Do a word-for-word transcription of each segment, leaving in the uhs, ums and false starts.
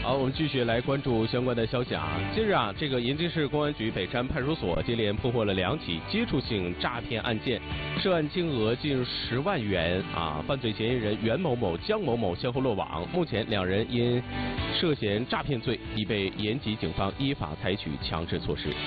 好，我们继续来关注相关的消息啊。近日啊，这个延吉市公安局北山派出所接连破获了两起接触性诈骗案件，涉案金额近十万元啊。犯罪嫌疑人袁某某、江某某先后落网，目前两人因涉嫌诈骗罪已被延吉警方依法采取强制措施。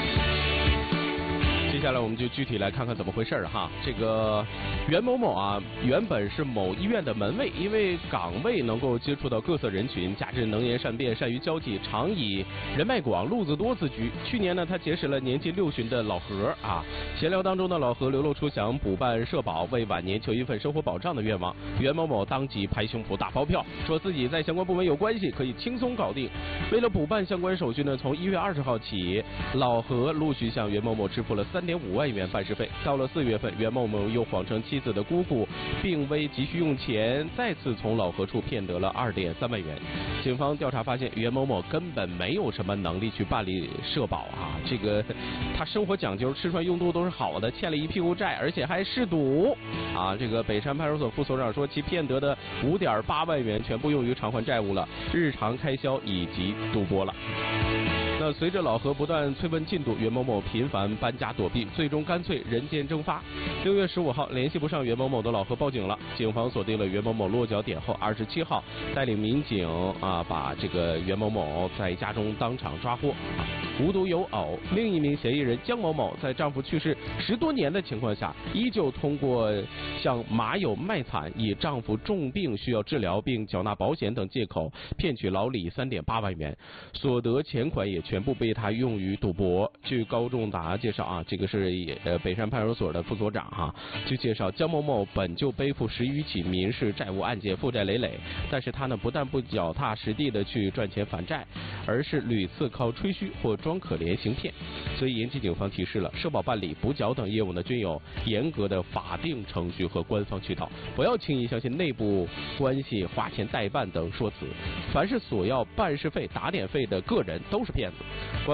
接下来我们就具体来看看怎么回事儿哈。这个袁某某啊，原本是某医院的门卫，因为岗位能够接触到各色人群，加之能言善辩、善于交际，常以人脉广、路子多自居。去年呢，他结识了年近六旬的老何啊，闲聊当中呢，老何流露出想补办社保、为晚年求一份生活保障的愿望。袁某某当即拍胸脯打包票，说自己在相关部门有关系，可以轻松搞定。为了补办相关手续呢，从一月二十号起，老何陆续向袁某某支付了三点五万元办事费。到了四月份，袁某某又谎称妻子的姑姑病危急需用钱，再次从老何处骗得了二点三万元。警方调查发现，袁某某根本没有什么能力去办理社保啊，这个他生活讲究，吃穿用度都是好的，欠了一屁股债，而且还嗜赌啊。这个北山派出所副所长说，其骗得的五点八万元全部用于偿还债务了，日常开销以及赌博了。那随着老何不断催问进度，袁某某频繁搬家躲避，最终干脆人间蒸发。六月十五号联系不上袁某某的老何报警了，警方锁定了袁某某落脚点后，二十七号带领民警啊把这个袁某某在家中当场抓获。无独有偶，另一名嫌疑人江某某在丈夫去世十多年的情况下，依旧通过向马友卖惨，以丈夫重病需要治疗并缴纳保险等借口骗取老李三点八万元，所得钱款也全部被他用于赌博。据高仲达介绍啊，这个是呃北山派出所的副所长哈、啊，据介绍，江某某本就背负十余起民事债务案件，负债累累，但是他呢不但不脚踏实地的去赚钱还债，而是屡次靠吹嘘或装可怜行骗。所以延吉警方提示了，社保办理、补缴等业务呢均有严格的法定程序和官方渠道，不要轻易相信内部关系、花钱代办等说辞。凡是索要办事费、打点费的个人都是骗子。